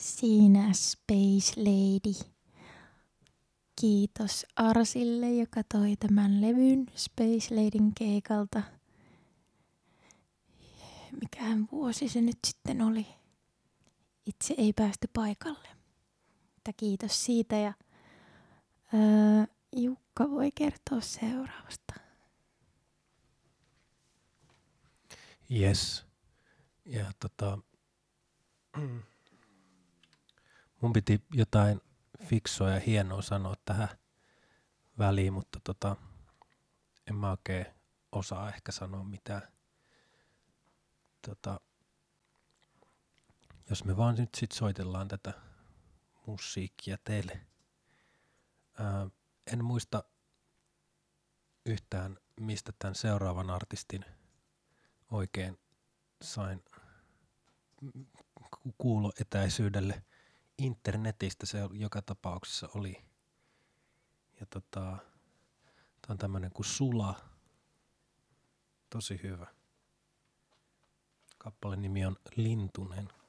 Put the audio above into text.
Siinä Space Lady. Kiitos Arsille, joka toi tämän levyn Space Ladyn keikalta. Mikähän vuosi se nyt sitten oli? Itse ei päästy paikalle. Mutta kiitos siitä ja Jukka voi kertoa seuraavasta. Yes. Ja mun piti jotain fiksua ja hienoa sanoa tähän väliin, mutta en mä oikein osaa ehkä sanoa mitään. Jos me vaan nyt sit soitellaan tätä musiikkia teille. En muista yhtään, mistä tämän seuraavan artistin oikein sain kuuloetäisyydelle. Internetistä se joka tapauksessa oli. Ja tää on tämmönen kuin Sula. Tosi hyvä. Kappaleen nimi on Lintunen.